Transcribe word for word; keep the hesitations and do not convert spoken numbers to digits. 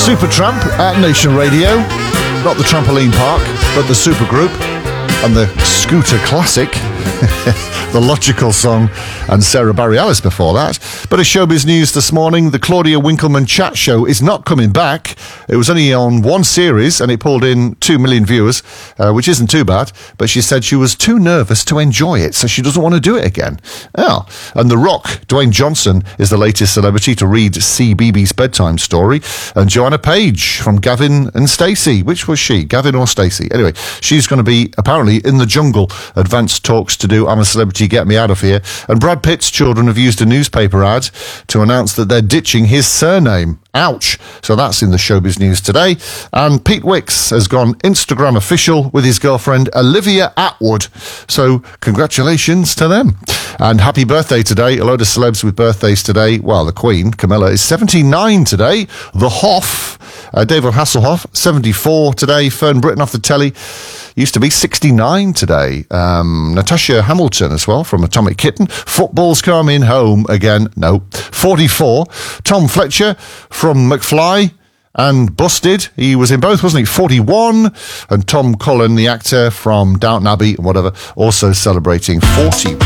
Supertramp at Nation Radio. Not the trampoline park, but the supergroup and the Scooter Classic. The Logical Song and Sarah Bareilles before that. But as showbiz news this morning, the Claudia Winkleman chat show is not coming back. It was only on one series and it pulled in two million viewers, uh, which isn't too bad. But she said she was too nervous to enjoy it, so she doesn't want to do it again. Oh, and The Rock, Dwayne Johnson, is the latest celebrity to read C B B S bedtime story. And Joanna Page from Gavin and Stacey. Which was she? Gavin or Stacey? Anyway, she's going to be apparently in the jungle. Advanced talks to do I'm a Celebrity, Get Me Out of Here. And Brad Pitt's children have used a newspaper ad to announce that they're ditching his surname. Ouch. So that's in the showbiz news today. And Pete Wicks has gone Instagram official with his girlfriend Olivia Atwood. So congratulations to them. And happy birthday today. A load of celebs with birthdays today. Well, the Queen, Camilla, is seventy-nine today. The Hoff, uh, David Hasselhoff, seventy-four today. Fern Britton off the telly. Used to be sixty-nine today. Um, Natasha Hamilton as well from Atomic Kitten. Football's coming home again. No. forty-four. Tom Fletcher from McFly and Busted. He was in both, wasn't he? forty-one. And Tom Cullen, the actor from Downton Abbey and whatever, also celebrating forty.